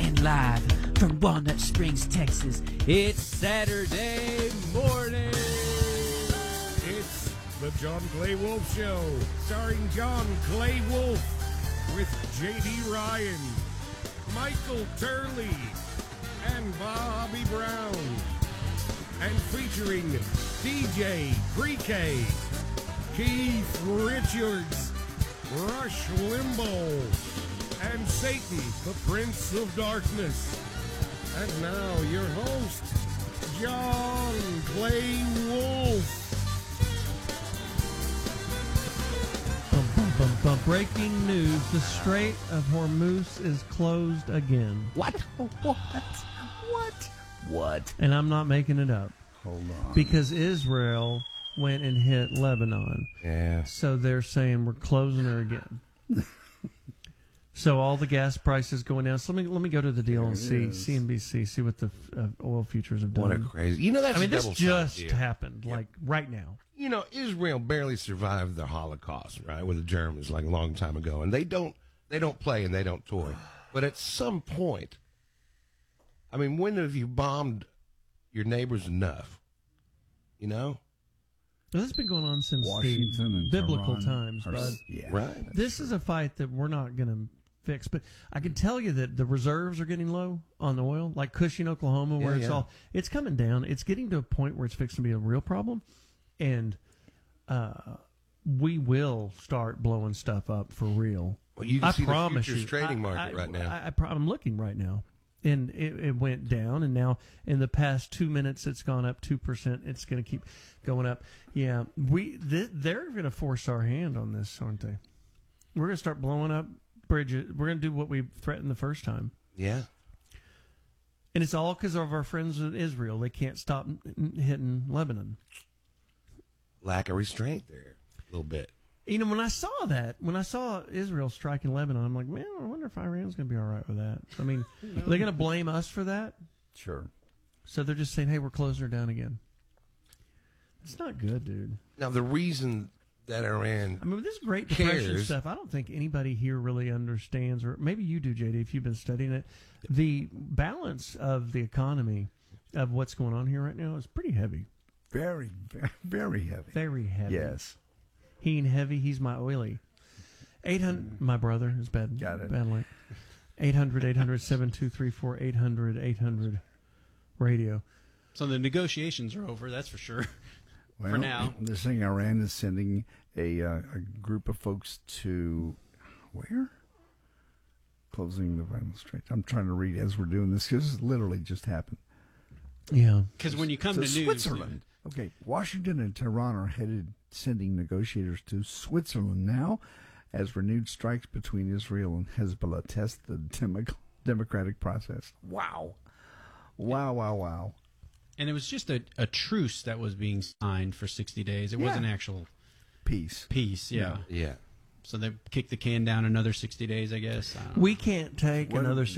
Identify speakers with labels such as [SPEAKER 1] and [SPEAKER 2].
[SPEAKER 1] Broadcasting live from Walnut Springs, Texas. It's Saturday morning.
[SPEAKER 2] It's the John Clay Wolf Show, starring John Clay Wolf with J.D. Ryan, Michael Turley, and Bobby Brown. And featuring DJ Pre-K, Keith Richards, Rush Limbaugh, and Satan, the Prince of Darkness. And now your host, John Clay Wolf.
[SPEAKER 3] Breaking news. The Strait of Hormuz is closed again.
[SPEAKER 4] What? What?
[SPEAKER 3] And I'm not making it up.
[SPEAKER 4] Hold on.
[SPEAKER 3] Because Israel went and hit Lebanon.
[SPEAKER 2] Yeah.
[SPEAKER 3] So they're saying we're closing her again. So all the gas prices going down. So let me go to the deal and see CNBC, see what the oil futures have done.
[SPEAKER 2] What a crazy. You know, that's
[SPEAKER 3] this
[SPEAKER 2] double-sided
[SPEAKER 3] just
[SPEAKER 2] deal.
[SPEAKER 3] happened, like right now.
[SPEAKER 2] You know, Israel barely survived the Holocaust, right, with the Germans, like a long time ago, and they don't play and they don't toy. But at some point, I mean, when have you bombed your neighbors enough? You know,
[SPEAKER 3] Well, this has been going on since
[SPEAKER 4] Washington
[SPEAKER 3] the
[SPEAKER 4] and
[SPEAKER 3] biblical
[SPEAKER 4] Tehran
[SPEAKER 3] times, bud.
[SPEAKER 4] Yeah.
[SPEAKER 2] right?
[SPEAKER 3] This is a fight that we're not going to fix, but I can tell you that the reserves are getting low on oil, like Cushing, Oklahoma, where it's coming down. It's getting to a point where it's fixing to be a real problem, and we will start blowing stuff up for real.
[SPEAKER 2] Well, you can
[SPEAKER 3] I
[SPEAKER 2] see
[SPEAKER 3] promise
[SPEAKER 2] the futures
[SPEAKER 3] you.
[SPEAKER 2] trading market right now.
[SPEAKER 3] I'm looking right now, and it went down, and now in the past 2 minutes it's gone up 2%. It's going to keep going up. Yeah, they're going to force our hand on this, aren't they? We're going to start blowing up bridges. We're going to do what we threatened the first time.
[SPEAKER 2] Yeah.
[SPEAKER 3] And it's all because of our friends in Israel. They can't stop hitting Lebanon.
[SPEAKER 2] Lack of restraint there, a little bit.
[SPEAKER 3] You know, when I saw Israel striking Lebanon, I'm like, man, I wonder if Iran's going to be all right with that. I mean, are they going to blame us for that?
[SPEAKER 4] Sure.
[SPEAKER 3] So they're just saying, hey, we're closing her down again. It's not good, dude.
[SPEAKER 2] Now, the reason that Iran,
[SPEAKER 3] I mean, this Great Depression stuff, I don't think anybody here really understands, or maybe you do, JD, if you've been studying it. The balance of the economy of what's going on here right now is pretty heavy.
[SPEAKER 4] Very, very, very heavy.
[SPEAKER 3] Very heavy.
[SPEAKER 4] Yes.
[SPEAKER 3] He ain't heavy, he's my oily. 800, my brother is bad.
[SPEAKER 4] Got it.
[SPEAKER 3] Bad light. 800-800-7234, 800-800 radio.
[SPEAKER 5] So the negotiations are over, that's for sure.
[SPEAKER 4] Well,
[SPEAKER 5] for now.
[SPEAKER 4] They're saying Iran is sending a group of folks to where? Closing the vinyl strait. I'm trying to read as we're doing this because this literally just happened.
[SPEAKER 3] Yeah.
[SPEAKER 5] Because when you come to news,
[SPEAKER 4] Switzerland. Okay, Washington and Tehran are headed sending negotiators to Switzerland now as renewed strikes between Israel and Hezbollah test the democratic process. Wow. Wow.
[SPEAKER 5] and it was just a truce that was being signed for 60 days. It wasn't actual
[SPEAKER 4] peace.
[SPEAKER 5] Yeah.
[SPEAKER 2] yeah.
[SPEAKER 5] So they kicked the can down another 60 days, I guess. I don't know.
[SPEAKER 3] We can't take
[SPEAKER 4] What-
[SPEAKER 3] another